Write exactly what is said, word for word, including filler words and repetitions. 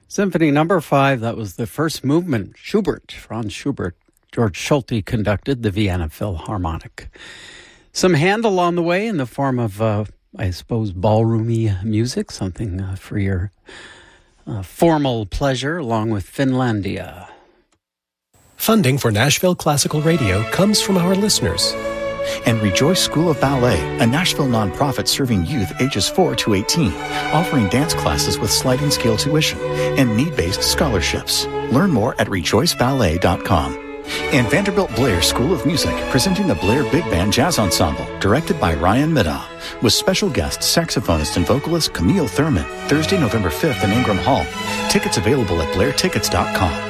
Symphony number five, that was the first movement. Schubert, Franz Schubert. George Schulte conducted the Vienna Philharmonic. Some Handel on the way in the form of, uh, I suppose, ballroomy music, something uh, for your uh, formal pleasure, along with Finlandia. Funding for Nashville Classical Radio comes from our listeners. And Rejoice School of Ballet, a Nashville nonprofit serving youth ages four to eighteen, offering dance classes with sliding scale tuition and need-based scholarships. Learn more at rejoice ballet dot com. And Vanderbilt Blair School of Music, presenting the Blair Big Band Jazz Ensemble, directed by Ryan Middaugh, with special guest saxophonist and vocalist Camille Thurman, Thursday, November fifth in Ingram Hall. Tickets available at blair tickets dot com.